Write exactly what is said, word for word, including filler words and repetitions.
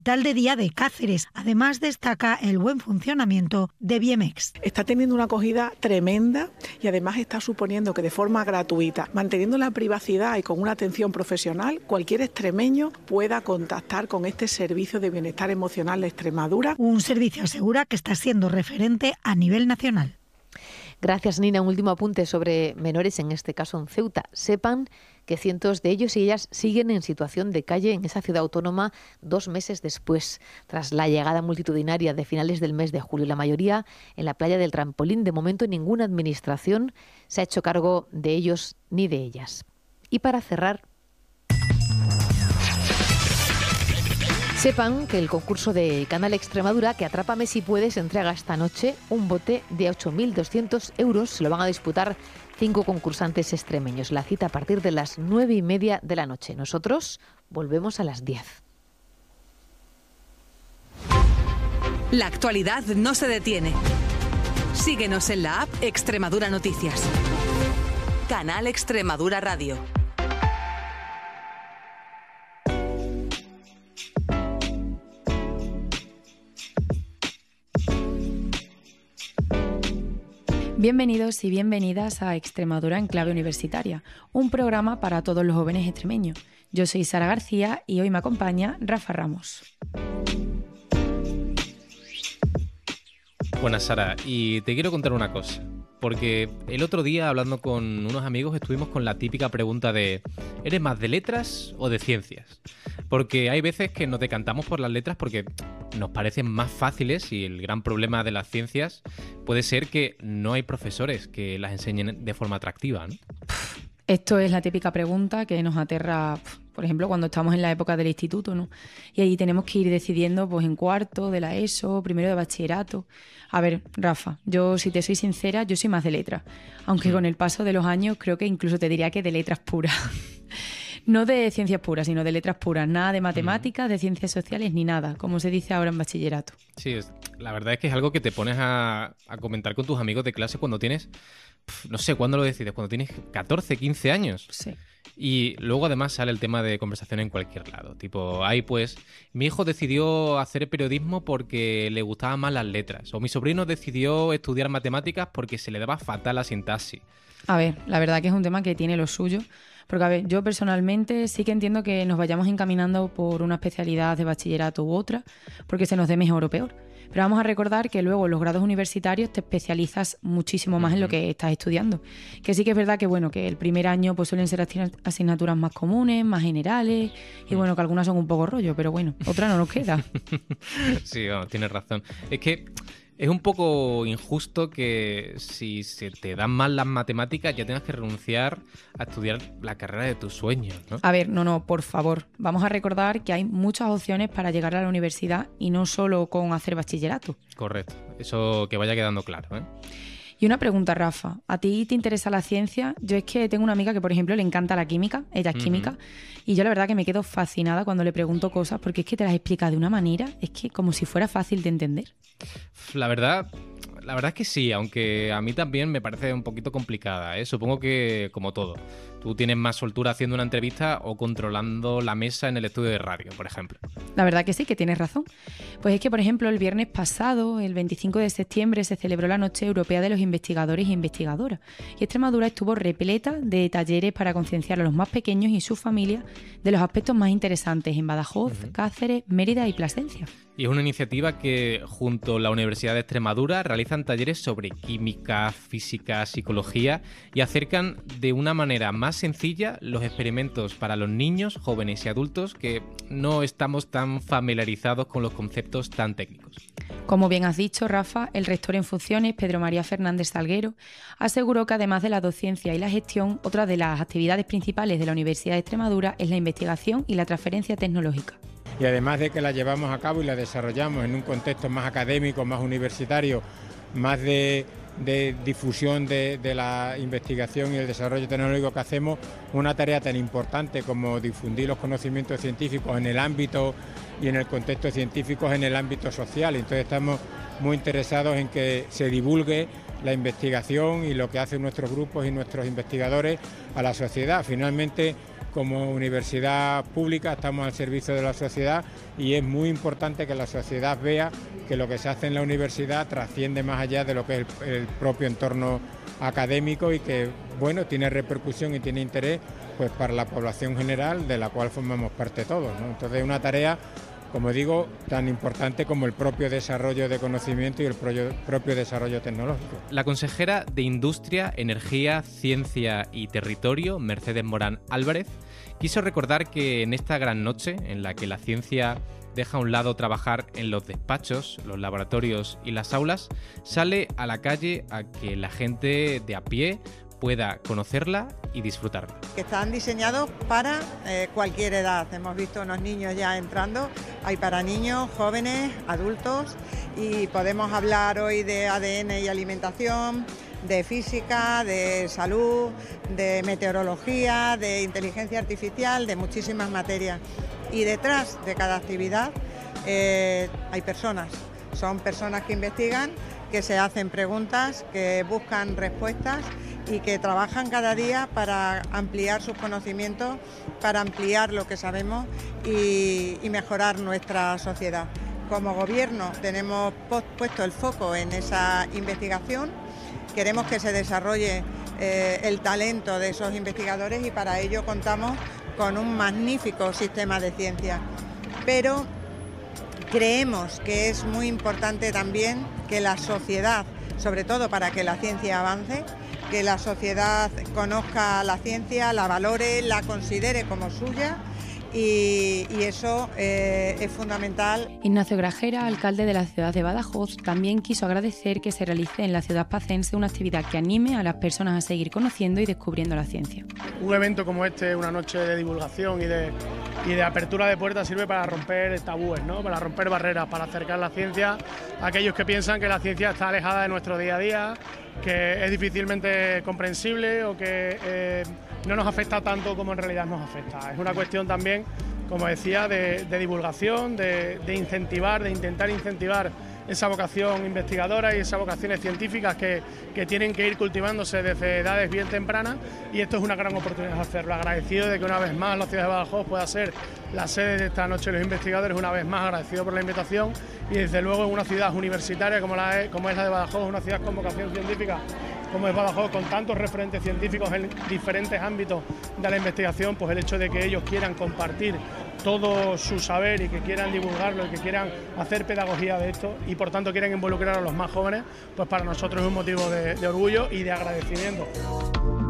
Hospital de Día de Cáceres. Además, destaca el buen funcionamiento de Biemex. Está teniendo una acogida tremenda y además está suponiendo que de forma gratuita, manteniendo la privacidad y con una atención profesional, cualquier extremeño pueda contactar con este servicio de bienestar emocional de Extremadura. Un servicio asegura que está siendo referente a nivel nacional. Gracias, Nina. Un último apunte sobre menores, en este caso en Ceuta. Sepan que cientos de ellos y ellas siguen en situación de calle en esa ciudad autónoma dos meses después, tras la llegada multitudinaria de finales del mes de julio. La mayoría en la playa del Trampolín. De momento, ninguna administración se ha hecho cargo de ellos ni de ellas. Y para cerrar, sepan que el concurso de Canal Extremadura, que Atrápame si puedes, entrega esta noche un bote de ocho mil doscientos euros. Se lo van a disputar cinco concursantes extremeños. La cita a partir de las nueve y media de la noche. Nosotros volvemos a las diez. La actualidad no se detiene. Síguenos en la app Extremadura Noticias. Canal Extremadura Radio. Bienvenidos y bienvenidas a Extremadura en clave universitaria, un programa para todos los jóvenes extremeños. Yo soy Sara García y hoy me acompaña Rafa Ramos. Buenas, Sara, y te quiero contar una cosa, porque el otro día, hablando con unos amigos, estuvimos con la típica pregunta de ¿eres más de letras o de ciencias? Porque hay veces que nos decantamos por las letras porque nos parecen más fáciles, y el gran problema de las ciencias puede ser que no hay profesores que las enseñen de forma atractiva, ¿no? Esto es la típica pregunta que nos aterra, por ejemplo, cuando estamos en la época del instituto, ¿no? Y ahí tenemos que ir decidiendo, pues, en cuarto de la ESO, primero de bachillerato. A ver, Rafa, yo, si te soy sincera, yo soy más de letras. Aunque sí, con el paso de los años creo que incluso te diría que de letras puras. No de ciencias puras, sino de letras puras. Nada de matemáticas, de ciencias sociales, ni nada, como se dice ahora en bachillerato. Sí, es, la verdad es que es algo que te pones a, a comentar con tus amigos de clase cuando tienes, pf, no sé, ¿cuándo lo decides? Cuando tienes catorce, quince años. Sí. Y luego además sale el tema de conversación en cualquier lado. Tipo, ay, pues mi hijo decidió hacer periodismo porque le gustaban más las letras. O mi sobrino decidió estudiar matemáticas porque se le daba fatal la sintaxis. A ver, la verdad que es un tema que tiene lo suyo. Porque, a ver, yo personalmente sí que entiendo que nos vayamos encaminando por una especialidad de bachillerato u otra, porque se nos dé mejor o peor. Pero vamos a recordar que luego en los grados universitarios te especializas muchísimo más en lo que estás estudiando. Que sí que es verdad que, bueno, que el primer año pues suelen ser asignaturas más comunes, más generales, y bueno, que algunas son un poco rollo, pero bueno, otra no nos queda. Sí, vamos, tienes razón. Es que es un poco injusto que si se te dan mal las matemáticas ya tengas que renunciar a estudiar la carrera de tus sueños, ¿no? A ver, no, no, por favor. Vamos a recordar que hay muchas opciones para llegar a la universidad y no solo con hacer bachillerato. Correcto. Eso que vaya quedando claro, ¿eh? Y una pregunta, Rafa. ¿A ti te interesa la ciencia? Yo es que tengo una amiga que, por ejemplo, le encanta la química. Ella es uh-huh. química. Y yo la verdad que me quedo fascinada cuando le pregunto cosas porque es que te las explica de una manera, es que como si fuera fácil de entender. La verdad... La verdad es que sí, aunque a mí también me parece un poquito complicada, ¿eh? Supongo que, como todo, tú tienes más soltura haciendo una entrevista o controlando la mesa en el estudio de radio, por ejemplo. La verdad que sí, que tienes razón. Pues es que, por ejemplo, el viernes pasado, el veinticinco de septiembre, se celebró la Noche Europea de los Investigadores e Investigadoras. Y Extremadura estuvo repleta de talleres para concienciar a los más pequeños y sus familias de los aspectos más interesantes en Badajoz, uh-huh. Cáceres, Mérida y Plasencia. Y es una iniciativa que, junto a la Universidad de Extremadura, realizan talleres sobre química, física, psicología y acercan de una manera más sencilla los experimentos para los niños, jóvenes y adultos que no estamos tan familiarizados con los conceptos tan técnicos. Como bien has dicho, Rafa, el rector en funciones, Pedro María Fernández Salguero, aseguró que además de la docencia y la gestión, otra de las actividades principales de la Universidad de Extremadura es la investigación y la transferencia tecnológica. Y además de que la llevamos a cabo y la desarrollamos en un contexto más académico, más universitario, más de, de difusión de, de la investigación y el desarrollo tecnológico que hacemos, una tarea tan importante como difundir los conocimientos científicos en el ámbito y en el contexto científico en el ámbito social. Entonces estamos muy interesados en que se divulgue la investigación y lo que hacen nuestros grupos y nuestros investigadores a la sociedad. Finalmente, como universidad pública estamos al servicio de la sociedad y es muy importante que la sociedad vea que lo que se hace en la universidad trasciende más allá de lo que es el, el propio entorno académico y que, bueno, tiene repercusión y tiene interés pues para la población general de la cual formamos parte todos, ¿no? Entonces es una tarea, como digo, tan importante como el propio desarrollo de conocimiento y el propio desarrollo tecnológico. La consejera de Industria, Energía, Ciencia y Territorio, Mercedes Morán Álvarez, quiso recordar que en esta gran noche, en la que la ciencia deja a un lado trabajar en los despachos, los laboratorios y las aulas, sale a la calle a que la gente de a pie pueda conocerla y disfrutarla. Que están diseñados para eh, cualquier edad. Hemos visto unos niños ya entrando, hay para niños, jóvenes, adultos, y podemos hablar hoy de A D N y alimentación, de física, de salud, de meteorología, de inteligencia artificial, de muchísimas materias. Y detrás de cada actividad eh, hay personas, son personas que investigan, que se hacen preguntas, que buscan respuestas y que trabajan cada día para ampliar sus conocimientos, para ampliar lo que sabemos y, y mejorar nuestra sociedad. Como gobierno tenemos puesto el foco en esa investigación, queremos que se desarrolle eh, el talento de esos investigadores y para ello contamos con un magnífico sistema de ciencia. Pero creemos que es muy importante también que la sociedad, sobre todo para que la ciencia avance, que la sociedad conozca la ciencia, la valore, la considere como suya y, y eso eh, es fundamental. Ignacio Grajera, alcalde de la ciudad de Badajoz, también quiso agradecer que se realice en la ciudad pacense una actividad que anime a las personas a seguir conociendo y descubriendo la ciencia. Un evento como este, una noche de divulgación y de, y de apertura de puertas, sirve para romper tabúes, ¿no? Para romper barreras, para acercar la ciencia a aquellos que piensan que la ciencia está alejada de nuestro día a día, que es difícilmente comprensible o que eh, no nos afecta tanto como en realidad nos afecta. Es una cuestión también, como decía, de, de divulgación, de, de incentivar, de intentar incentivar esa vocación investigadora y esas vocaciones científicas que, que tienen que ir cultivándose desde edades bien tempranas, y esto es una gran oportunidad de hacerlo. Agradecido de que una vez más la ciudad de Badajoz pueda ser la sede de esta noche de los investigadores, una vez más agradecido por la invitación, y desde luego en una ciudad universitaria como, la es, como es la de Badajoz, una ciudad con vocación científica como es Badajoz, con tantos referentes científicos en diferentes ámbitos de la investigación, pues el hecho de que ellos quieran compartir todo su saber y que quieran divulgarlo y que quieran hacer pedagogía de esto y por tanto quieran involucrar a los más jóvenes, pues para nosotros es un motivo de, de orgullo y de agradecimiento.